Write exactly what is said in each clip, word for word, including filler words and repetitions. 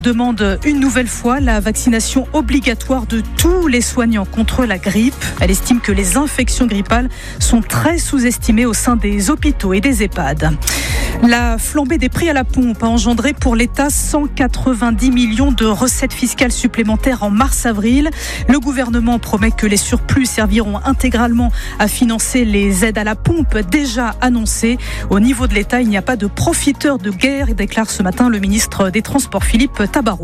Demande une nouvelle fois la vaccination obligatoire de tous les soignants contre la grippe. Elle estime que les infections grippales sont très sous-estimées au sein des hôpitaux et des EHPAD. La flambée des prix à la pompe a engendré pour l'État cent quatre-vingt-dix millions de recettes fiscales supplémentaires en mars-avril. Le gouvernement promet que les surplus serviront intégralement à financer les aides à la pompe déjà annoncées. Au niveau de l'État, il n'y a pas de profiteurs de guerre, déclare ce matin le ministre des Transports Philippe Tabarot.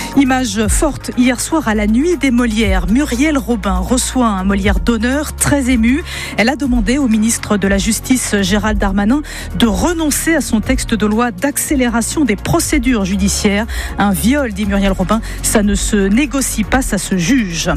Image forte hier soir à la nuit des Molières. Muriel Robin reçoit un Molière d'honneur très émue. Elle a demandé au ministre de la Justice Gérald Darmanin de renoncer à son texte de loi d'accélération des procédures judiciaires. Un viol, dit Muriel Robin, ça ne se négocie pas, ça se juge.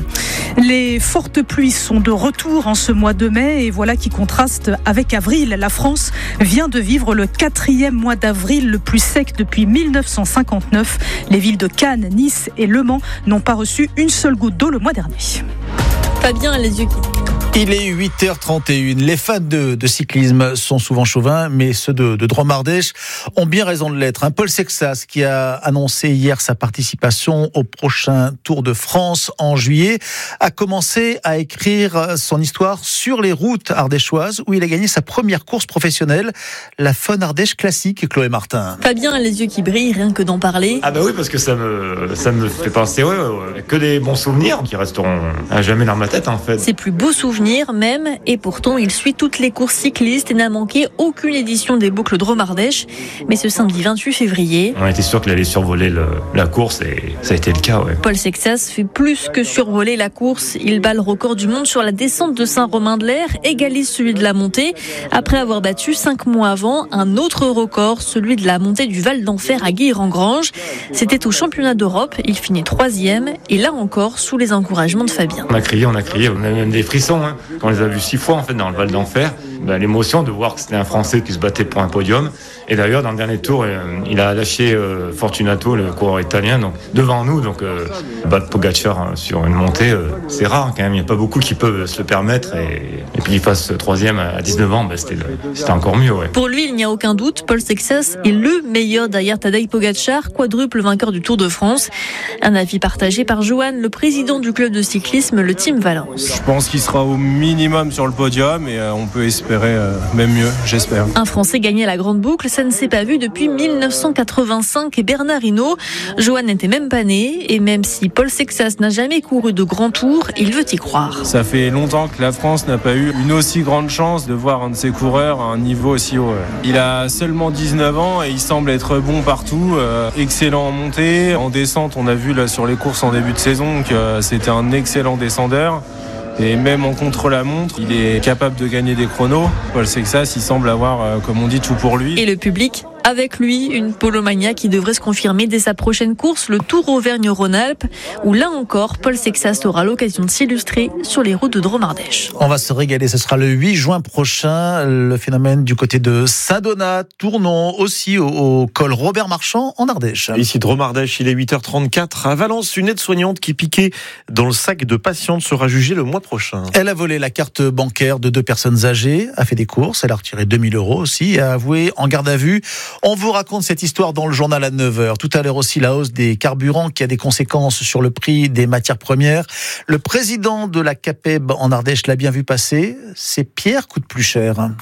Les fortes pluies sont de retour en ce mois de mai et voilà qui contraste avec avril. La France vient de vivre le quatrième mois d'avril le plus sec depuis mille neuf cent cinquante-neuf. Les villes de Cannes, Nice et Le Mans n'ont pas reçu une seule goutte d'eau le mois dernier. Fabien a les yeux qui... Il est huit heures trente et une. Les fans de, de cyclisme sont souvent chauvins, mais ceux de, de Drôme-Ardèche ont bien raison de l'être. Un Paul Sexas qui a annoncé hier sa participation au prochain Tour de France en juillet a commencé à écrire son histoire sur les routes ardéchoises où il a gagné sa première course professionnelle, la Fun Ardèche Classique. Chloé Martin. Fabien a les yeux qui brillent, rien que d'en parler. Ah bah oui, parce que ça me, ça me fait penser ouais, ouais, que des bons souvenirs qui resteront à jamais dans ma tête en fait. Ses plus beaux souvenirs même, et pourtant il suit toutes les courses cyclistes et n'a manqué aucune édition des boucles Drôme-Ardèche. Mais ce samedi vingt-huit février, on était sûr qu'il allait survoler le, la course et ça a été le cas. Ouais. Paul Sexas fait plus que survoler la course. Il bat le record du monde sur la descente de Saint-Romain-de-l'Air, égalise celui de la montée, après avoir battu cinq mois avant un autre record, celui de la montée du Val d'Enfer à Guilherand-Granges. C'était au championnat d'Europe, il finit troisième et là encore sous les encouragements de Fabien. On a crié, on a crié, on a même des frissons. Hein. Quand on les a vus six fois en fait dans le Val d'Enfer, ben, l'émotion de voir que c'était un Français qui se battait pour un podium. Et d'ailleurs dans le dernier tour, euh, il a lâché euh, Fortunato, le coureur italien, donc devant nous. Donc euh, battre Pogacar hein, sur une montée, euh, c'est rare quand même. Il n'y a pas beaucoup qui peuvent se le permettre. Et, et puis il fasse troisième à dix-neuf ans, ben, c'était, le, c'était encore mieux. Ouais. Pour lui, il n'y a aucun doute, Paul Sexas est le meilleur derrière Tadej Pogacar, quadruple vainqueur du Tour de France. Un avis partagé par Johan, le président du club de cyclisme, le Team Valence. Je pense qu'il sera au minimum sur le podium et euh, on peut espérer euh, même mieux, j'espère. Un Français gagné la grande boucle, ça ne s'est pas vu depuis mille neuf cent quatre-vingt-cinq et Bernard Hinault. Johan n'était même pas né et même si Paul Sexas n'a jamais couru de grand tour, il veut y croire. Ça fait longtemps que la France n'a pas eu une aussi grande chance de voir un de ses coureurs à un niveau aussi haut. Il a seulement dix-neuf ans et il semble être bon partout, euh, excellent en montée. En descente, on a vu là sur les courses en début de saison que euh, c'était un excellent descendeur. Et même en contre-la-montre, il est capable de gagner des chronos. Paul Sexas, il semble avoir, euh, comme on dit, tout pour lui. Et le public avec lui, une Polomania qui devrait se confirmer dès sa prochaine course, le Tour Auvergne-Rhône-Alpes, où là encore, Paul Sexas aura l'occasion de s'illustrer sur les routes de Drôme-Ardèche. On va se régaler, ce sera le huit juin prochain. Le phénomène du côté de Saint-Donat, Tournon, aussi au, au col Robert Marchand en Ardèche. Ici Drôme-Ardèche, il est huit heures trente-quatre. À Valence, une aide-soignante qui piquait dans le sac de patiente sera jugée le mois prochain. Elle a volé la carte bancaire de deux personnes âgées, a fait des courses, elle a retiré deux mille euros aussi et a avoué en garde à vue. On vous raconte cette histoire dans le journal à neuf heures. Tout à l'heure aussi, la hausse des carburants qui a des conséquences sur le prix des matières premières. Le président de la CAPEB en Ardèche l'a bien vu passer. Ces pierres coûtent plus cher.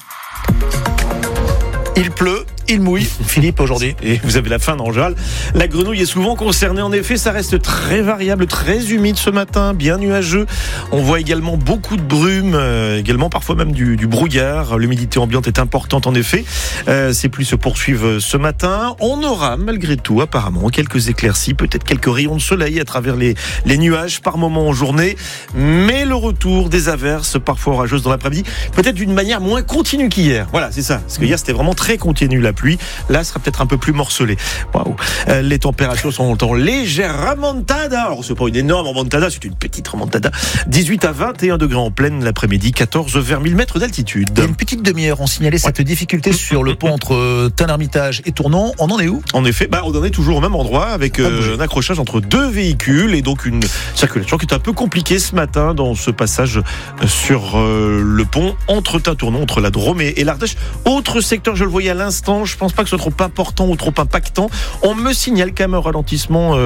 Il pleut, il mouille. Philippe, aujourd'hui. Et vous avez la fin en général. La grenouille est souvent concernée. En effet, ça reste très variable, très humide ce matin, bien nuageux. On voit également beaucoup de brume, euh, également parfois même du, du brouillard. L'humidité ambiante est importante en effet. Euh, ces pluies se poursuivent ce matin. On aura malgré tout apparemment quelques éclaircies, peut-être quelques rayons de soleil à travers les, les nuages par moment en journée. Mais le retour des averses, parfois orageuses dans l'après-midi, peut-être d'une manière moins continue qu'hier. Voilà, c'est ça. Parce que hier, c'était vraiment très continu la pluie. Là, ce sera peut-être un peu plus morcelé. Waouh. Euh, les températures sont en légère remontada. Alors, c'est pas une énorme remontada, c'est une petite remontada. dix-huit à vingt et un degrés en pleine l'après-midi, quatorze vers mille mètres d'altitude. Il y a une petite demi-heure, on signalait ouais. cette difficulté sur le pont entre Tain-l'Hermitage et Tournon. On en est où ? En effet, bah, on en est toujours au même endroit avec euh, un accrochage entre deux véhicules et donc une circulation qui est un peu compliquée ce matin dans ce passage sur euh, le pont entre Tain-Tournon, entre la Drôme et, et l'Ardèche. Autre secteur, je le voyais à l'instant, je pense pas que ce soit trop important ou trop impactant. On me signale quand même un ralentissement euh,